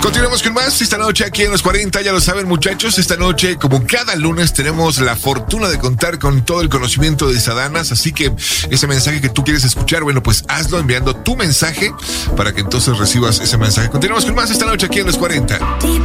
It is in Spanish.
Continuamos con más esta noche aquí en los 40, ya lo saben muchachos, esta noche como cada lunes tenemos la fortuna de contar con todo el conocimiento de Sadanas, así que ese mensaje que tú quieres escuchar, bueno pues hazlo enviando tu mensaje para que entonces recibas ese mensaje. Continuamos con más esta noche aquí en los 40.